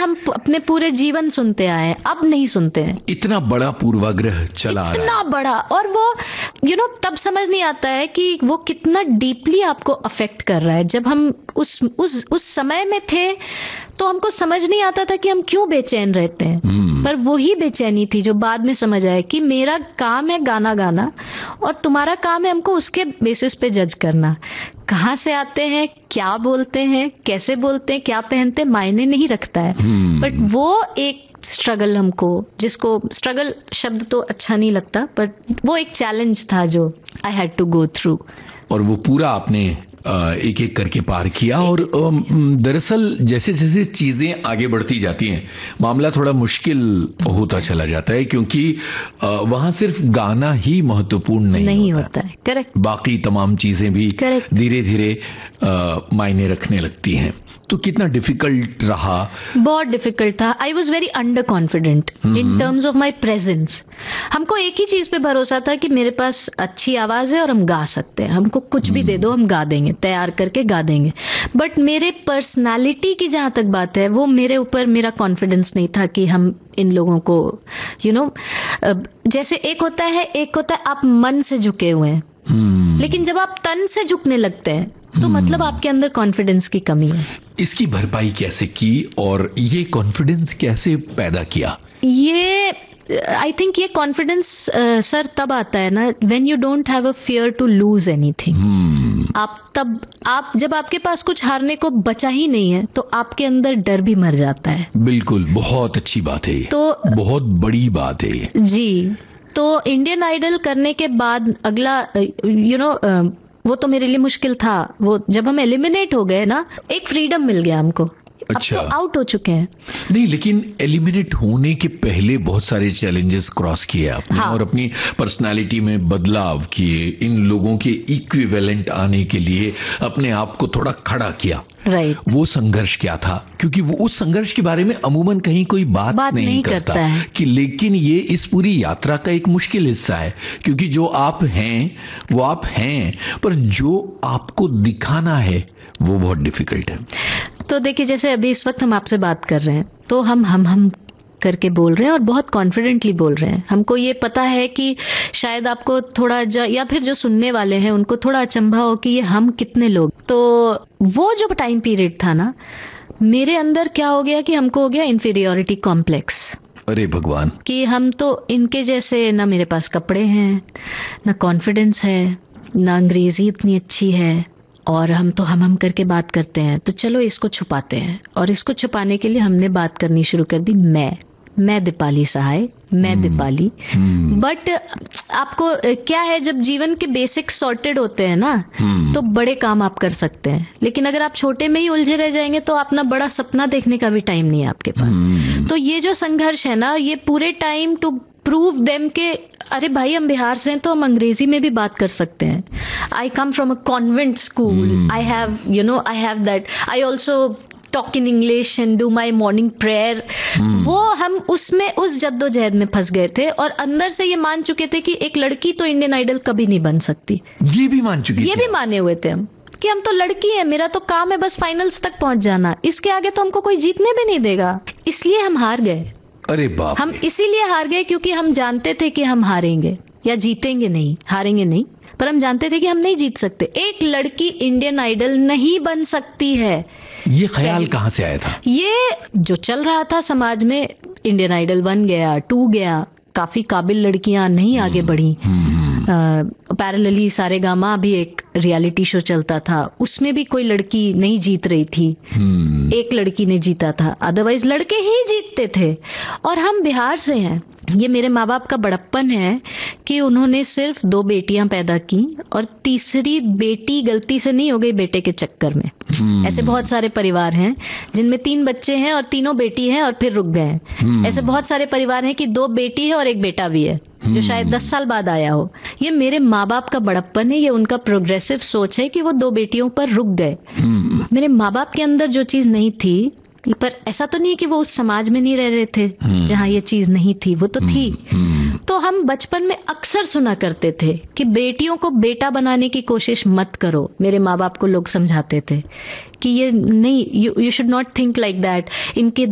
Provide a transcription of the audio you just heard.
हम अपने पूरे जीवन सुनते आए हैं, अब नहीं सुनते हैं। इतना बड़ा पूर्वाग्रह चला आ रहा है, इतना बड़ा, और वो तब समझ नहीं आता है कि वो कितना डीपली आपको अफेक्ट कर रहा है। जब हम उस समय में थे तो हमको समझ नहीं आता था कि हम क्यों बेचैन रहते हैं, पर वही बेचैनी थी जो बाद में समझ आया कि मेरा काम है गाना गाना और तुम्हारा काम है हमको उसके बेसिस पे जज करना। कहाँ से आते हैं, क्या बोलते हैं, कैसे बोलते हैं, क्या पहनते हैं, मायने नहीं रखता है। बट वो एक स्ट्रगल, हमको जिसको स्ट्रगल शब्द तो अच्छा नहीं लगता, बट वो एक चैलेंज था जो I had to go through. और वो पूरा आपने एक एक करके पार किया। और दरअसल जैसे जैसे चीजें आगे बढ़ती जाती हैं मामला थोड़ा मुश्किल होता चला जाता है, क्योंकि वहां सिर्फ गाना ही महत्वपूर्ण नहीं होता है। करेक्ट। बाकी तमाम चीजें भी धीरे धीरे मायने रखने लगती हैं। तो कितना डिफिकल्ट रहा? बहुत डिफिकल्ट था। I was very under confident in terms of my presence. हमको एक ही चीज पे भरोसा था कि मेरे पास अच्छी आवाज है और हम गा सकते हैं, हमको कुछ भी दे दो हम गा देंगे, तैयार करके गा देंगे। बट मेरे पर्सनालिटी की जहां तक बात है, वो मेरे ऊपर मेरा कॉन्फिडेंस नहीं था कि हम इन लोगों को जैसे एक होता है आप मन से झुके हुए हैं, लेकिन जब आप तन से झुकने लगते हैं तो मतलब आपके अंदर कॉन्फिडेंस की कमी है। इसकी भरपाई कैसे की और ये कॉन्फिडेंस कैसे पैदा किया? ये आई थिंक ये कॉन्फिडेंस सर तब आता है ना when you don't have a fear to lose anything. आप जब आपके पास कुछ हारने को बचा ही नहीं है तो आपके अंदर डर भी मर जाता है। बिल्कुल, बहुत अच्छी बात है ये, तो बहुत बड़ी बात है ये जी। तो इंडियन आइडल करने के बाद अगला वो तो मेरे लिए मुश्किल था। वो जब हम एलिमिनेट हो गए ना, एक फ्रीडम मिल गया हमको। अच्छा। अब तो आउट हो चुके हैं। नहीं, लेकिन एलिमिनेट होने के पहले बहुत सारे चैलेंजेस क्रॉस किए आपने। हाँ। और अपनी पर्सनालिटी में बदलाव किए, इन लोगों के इक्विवेलेंट आने के लिए अपने आप को थोड़ा खड़ा किया। राइट। वो संघर्ष क्या था? क्योंकि वो उस संघर्ष के बारे में अमूमन कहीं कोई बात नहीं करता है कि, लेकिन ये इस पूरी यात्रा का एक मुश्किल हिस्सा है, क्योंकि जो आप हैं वो आप हैं, पर जो आपको दिखाना है वो बहुत डिफिकल्ट है। तो देखिए, जैसे अभी इस वक्त हम आपसे बात कर रहे हैं तो हम करके बोल रहे हैं और बहुत कॉन्फिडेंटली बोल रहे हैं। हमको ये पता है कि शायद आपको थोड़ा या फिर जो सुनने वाले हैं उनको थोड़ा अचंभा हो कि ये हम कितने लोग। तो वो जो टाइम पीरियड था ना, मेरे अंदर क्या हो गया कि हमको हो गया इंफीरियोरिटी कॉम्प्लेक्स। अरे भगवान, कि हम तो इनके जैसे, ना मेरे पास कपड़े हैं, ना कॉन्फिडेंस है, ना अंग्रेजी इतनी अच्छी है, और हम तो हम करके बात करते हैं, तो चलो इसको छुपाते हैं। और इसको छुपाने के लिए हमने बात करनी शुरू कर दी, मैं दीपाली सहाय, मैं दीपाली। बट आपको क्या है, जब जीवन के बेसिक सॉर्टेड होते हैं ना तो बड़े काम आप कर सकते हैं, लेकिन अगर आप छोटे में ही उलझे रह जाएंगे तो अपना बड़ा सपना देखने का भी टाइम नहीं है आपके पास। तो ये जो संघर्ष है ना, ये पूरे टाइम टू प्रूव देम के अरे भाई हम बिहार से हैं तो हम अंग्रेजी में भी बात कर सकते हैं। आई come from a convent school, I have that, I also talk in English and do my morning prayer. वो हम उसमें उस जद्दोजहद में फंस गए थे और अंदर से ये मान चुके थे कि एक लड़की तो इंडियन आइडल कभी नहीं बन सकती। ये भी माने हुए थे हम कि हम तो लड़की है, मेरा तो काम है बस फाइनल्स तक पहुंच जाना, इसके आगे तो हमको कोई जीतने भी नहीं देगा। इसलिए हम हार गए। अरे बाप, हम इसीलिए हार गए क्योंकि हम जानते थे कि हम हारेंगे या जीतेंगे नहीं, हारेंगे नहीं, पर हम जानते थे कि हम नहीं जीत सकते। एक लड़की इंडियन आइडल नहीं बन सकती है। ये ख्याल कहाँ से आया था? ये जो चल रहा था समाज में, इंडियन आइडल 1 गया, 2 गया, काफी काबिल लड़कियां नहीं आगे बढ़ी। पैरेलली सारेगामा भी एक रियलिटी शो चलता था, उसमें भी कोई लड़की नहीं जीत रही थी। एक लड़की ने जीता था, अदरवाइज लड़के ही जीतते थे। और हम बिहार से हैं, ये मेरे माँ बाप का बड़प्पन है कि उन्होंने सिर्फ 2 बेटियां पैदा की और तीसरी बेटी गलती से नहीं हो गई बेटे के चक्कर में। ऐसे बहुत सारे परिवार हैं जिनमें 3 बच्चे हैं और तीनों बेटी हैं और फिर रुक गए हैं। ऐसे बहुत सारे परिवार हैं कि 2 बेटी है और 1 बेटा भी है जो शायद 10 साल बाद आया हो। ये मेरे माँ बाप का बड़प्पन है, ये उनका प्रोग्रेसिव सोच है कि वो 2 बेटियों पर रुक गए। मेरे माँ बाप के अंदर जो चीज नहीं थी, पर ऐसा तो नहीं है कि वो उस समाज में नहीं रह रहे थे जहां ये चीज नहीं थी, वो तो थी। तो हम बचपन में अक्सर सुना करते थे कि बेटियों को बेटा बनाने की कोशिश मत करो। मेरे माँ बाप को लोग समझाते थे कि ये नहीं, you should not think like that, इनके